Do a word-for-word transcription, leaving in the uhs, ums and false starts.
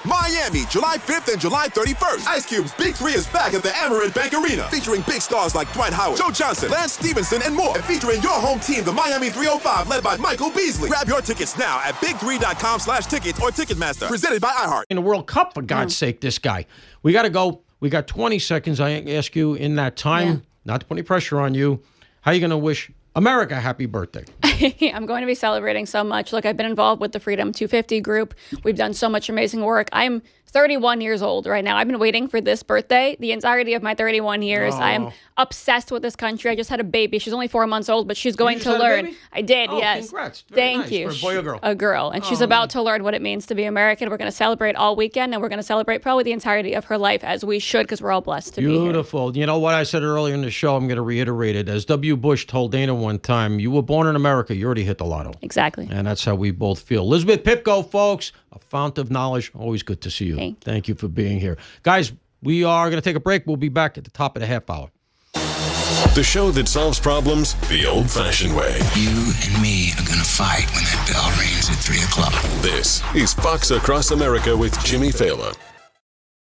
Miami, July fifth and July thirty-first. Ice Cube's Big Three is back at the Amerant Bank Arena, featuring big stars like Dwight Howard, Joe Johnson, Lance Stevenson, and more. And featuring your home team, the Miami three oh five, led by Michael Beasley. Grab your tickets now at big three dot com slash tickets or Ticketmaster. Presented by iHeart. In the World Cup, for God's mm. sake, this guy. We got to go. We got twenty seconds. I ask you in that time, yeah. not to put any pressure on you, how are you going to wish America a happy birthday? I'm going to be celebrating so much. Look, I've been involved with the Freedom two fifty group. We've done so much amazing work. I'm thirty-one years old right now. I've been waiting for this birthday the entirety of my thirty-one years. Oh. I am obsessed with this country. I just had a baby. She's only four months old, but she's going to learn. I did, oh, yes. Congrats. Very Thank nice. you. For a boy or girl? A girl. And oh, she's about man. to learn what it means to be American. We're going to celebrate all weekend, and we're going to celebrate probably the entirety of her life, as we should, because we're all blessed to Beautiful. be here. Beautiful. You know what I said earlier in the show? I'm going to reiterate it. As W. Bush told Dana one time, you were born in America, you already hit the lotto. Exactly. And that's how we both feel. Elizabeth Pipko, folks, a fount of knowledge. Always good to see you. Thank you. Thank you for being here. Guys, we are going to take a break. We'll be back at the top of the half hour. The show that solves problems the old-fashioned way. You and me are going to fight when that bell rings at three o'clock. This is Fox Across America with Jimmy Fallon.